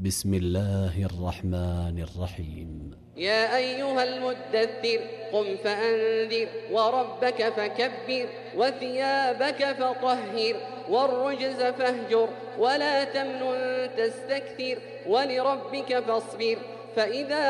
بسم الله الرحمن الرحيم. يا أيها المدثر قم فأنذر وربك فكبر وثيابك فطهر والرجز فاهجر ولا تمنن تستكثر ولربك فاصبر فإذا